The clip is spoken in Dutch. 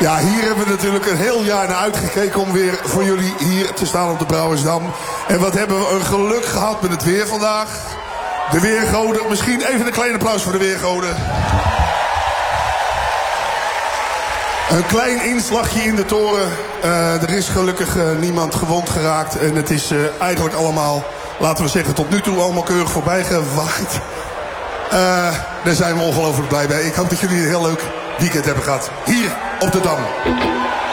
Ja, hier hebben we natuurlijk een heel jaar naar uitgekeken om weer voor jullie hier te staan op de Brouwersdam. En wat hebben we een geluk gehad met het weer vandaag. De weergoden, misschien even een klein applaus voor de weergoden. Een klein inslagje in de toren. Er is gelukkig niemand gewond geraakt. En het is eigenlijk allemaal, laten we zeggen, tot nu toe allemaal keurig voorbij gewaaid. Daar zijn we ongelooflijk blij bij. Ik hoop dat jullie een heel leuk weekend hebben gehad. Hier op de Dam.